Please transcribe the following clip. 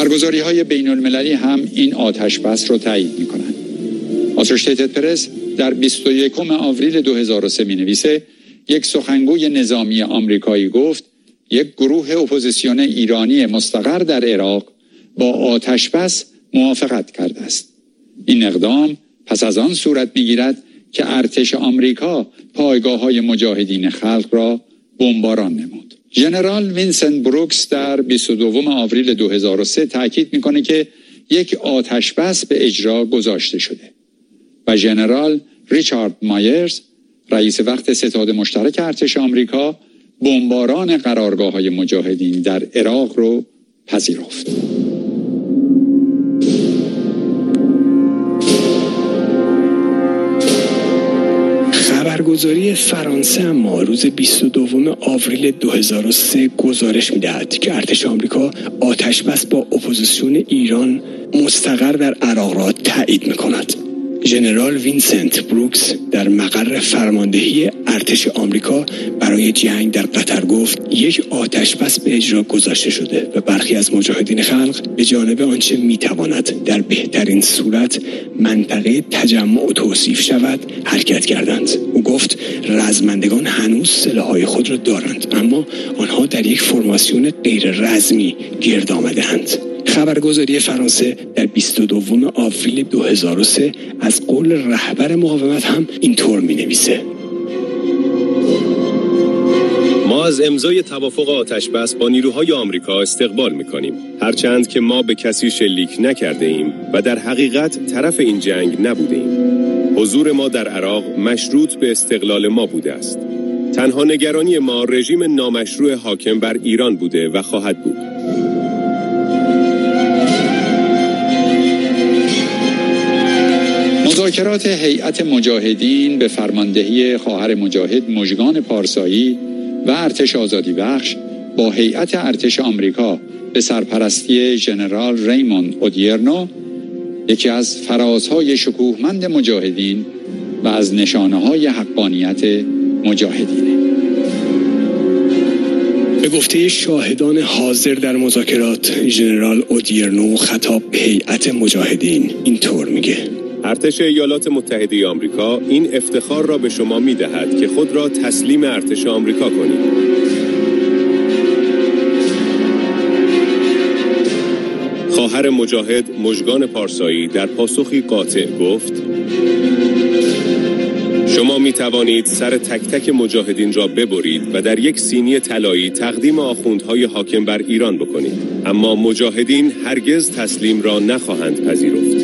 خبرگزاری‌های بین‌المللی هم این آتش‌بس را تایید می‌کنند. آسوشیتد پرس در 21 آوریل 2003 می‌نویسه یک سخنگوی نظامی آمریکایی گفت یک گروه اپوزیسیون ایرانی مستقر در عراق با آتش‌بس موافقت کرده است. این اقدام پس از آن صورت می‌گیرد که ارتش آمریکا پایگاه‌های مجاهدین خلق را بمباران نمود. ژنرال وینسنت بروکس در 22 آوریل 2003 تاکید می‌کند که یک آتش‌بس به اجرا گذاشته شده و ژنرال ریچارد مایرز رئیس وقت ستاد مشترک ارتش آمریکا بمباران قرارگاه‌های مجاهدین در عراق رو پذیرفت. خبرگزاری فرانسه اما روز 22 آوریل 2003 گزارش می‌دهد که ارتش آمریکا آتش‌بس با اپوزیسیون ایران مستقر در عراق را تایید می‌کند. ژنرال وینسنت بروکس در مقر فرماندهی ارتش آمریکا برای جنگ در قطر گفت یک آتش‌بس به اجرا گذاشته شده و برخی از مجاهدین خلق به جانب آنچه میتواند در بهترین صورت منطقه تجمع توصیف شود حرکت کردند. او گفت رزمندگان هنوز سلاح‌های خود را دارند اما آنها در یک فرماسیون غیر رزمی گرد آمده‌اند. خبرگزاری فرانسه در 22 آوریل 2003 از قول رهبر مقاومت هم اینطور می‌نویسه: ما از امضای توافق آتش‌بس با نیروهای آمریکا استقبال می‌کنیم، هرچند که ما به کسی شلیک نکرده ایم و در حقیقت طرف این جنگ نبوده ایم. حضور ما در عراق مشروط به استقلال ما بوده است. تنها نگرانی ما رژیم نامشروع حاکم بر ایران بوده و خواهد بود. مذاکرات هیئت مجاهدین به فرماندهی خواهر مجاهد مژگان پارسایی و ارتش آزادی بخش با هیئت ارتش آمریکا به سرپرستی ژنرال ریموند اودیرنو یکی از فرازهای شکوهمند مجاهدین و از نشانه‌های حقانیت مجاهدینه. به گفته شاهدان حاضر در مذاکرات، ژنرال اودیرنو خطاب به هیئت مجاهدین اینطور میگه: ارتش ایالات متحده آمریکا این افتخار را به شما می‌دهد که خود را تسلیم ارتش آمریکا کنید. خواهر مجاهد مژگان پارسایی در پاسخی قاطع گفت: شما می توانید سر تک تک مجاهدین را ببرید و در یک سینی طلایی تقدیم آخوندهای حاکم بر ایران بکنید، اما مجاهدین هرگز تسلیم را نخواهند پذیرفت.